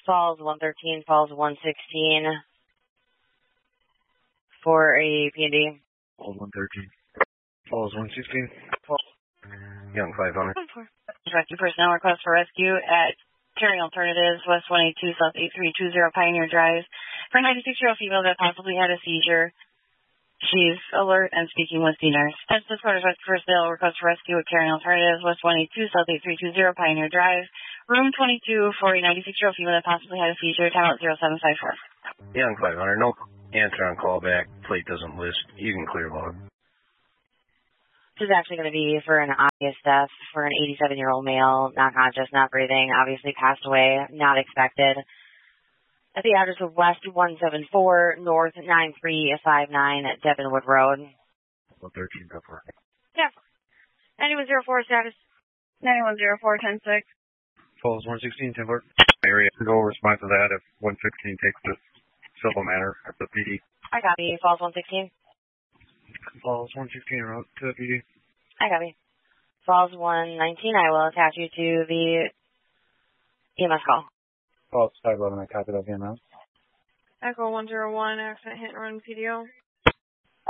Falls 113, Falls 116 for a P&D. Falls 113. Falls 116. Young 500. Rescue personnel request for rescue at Carrying Alternatives, West 182, South 8320 Pioneer Drive. For a 96-year-old female that possibly had a seizure. She's alert and speaking with the nurse. This quarters rescue personnel request for rescue at Carrying Alternatives, West 182, South 8320 Pioneer Drive. Room 22 for a 96-year-old female that possibly had a seizure. Time out 0754. Young 500. No answer on callback. Plate doesn't list. You can clear log. This is actually going to be for an obvious death for an 87-year-old male, not conscious, not breathing, obviously passed away, not expected. At the address of West 174, North 9359 at Devonwood Road. 113, go for it. Yeah. 9104 status. 9104, 10-6. Falls 116, 10 4. Area to go respond to that if 116 takes this civil matter at the PD. I copy. Falls 116. Falls 116, route to the PD. I copy. Falls 119, I will attach you to the EMS call. Falls 511, I copied that EMS. Echo 101, accident hit and run PDO.